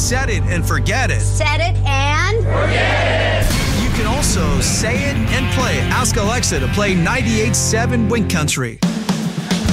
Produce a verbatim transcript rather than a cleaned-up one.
set it and forget it. Set it and forget it. You can also say it and play it. Ask Alexa to play ninety-eight point seven Wink Country.